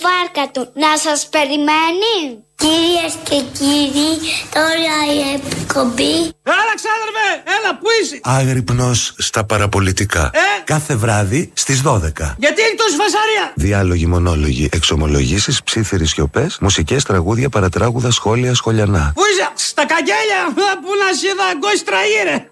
βάρκα του να σας περιμένει. Κυρίες και κύριοι, τώρα η εκπομπή. Έλα ξάδερφε, έλα πού είσαι? Άγρυπνος στα παραπολιτικά. Κάθε βράδυ στις 12. Γιατί έχει τόση φασαρία? Διάλογοι, μονόλογοι, εξομολογήσεις, ψίθυροι σιωπές, μουσικές, τραγούδια, παρατράγουδα, σχόλια, σχολιανά. Πού είσαι? Στα καγγέλια που να σε είδα γκόστρα ήρε.